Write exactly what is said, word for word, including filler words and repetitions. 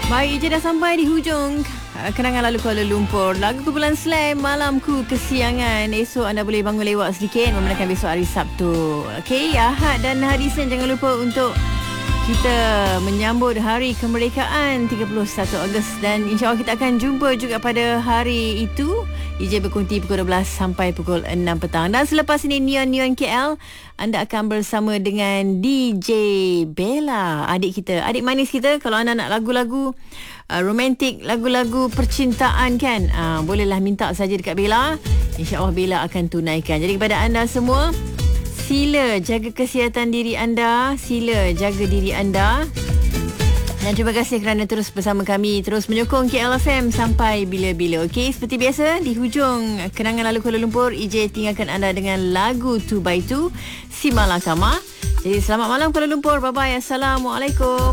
Baik, je dah sampai di hujung uh, kenangan lalu Kuala Lumpur. Lagu kumpulan Slam, Malamku Kesiangan. Esok anda boleh bangun lewat sedikit, memandangkan besok hari Sabtu. Okey, Ahad dan hari Isnin jangan lupa untuk kita menyambut Hari Kemerdekaan tiga puluh satu Ogos. Dan insya-Allah kita akan jumpa juga pada hari itu. D J berkonti pukul dua belas sampai pukul enam petang. Dan selepas ini Neon Neon K L, anda akan bersama dengan D J Bella, adik kita, adik manis kita. Kalau anda nak lagu-lagu uh, romantik, lagu-lagu percintaan kan, uh, bolehlah minta saja dekat Bella. InsyaAllah Bella akan tunaikan. Jadi kepada anda semua, sila jaga kesihatan diri anda, sila jaga diri anda. Dan terima kasih kerana terus bersama kami, terus menyokong K L F M sampai bila-bila. Okey, seperti biasa di hujung kenangan lalu Kuala Lumpur, E J tinggalkan anda dengan lagu two by two, Si Malakama. Jadi selamat malam Kuala Lumpur. Bye bye. Assalamualaikum.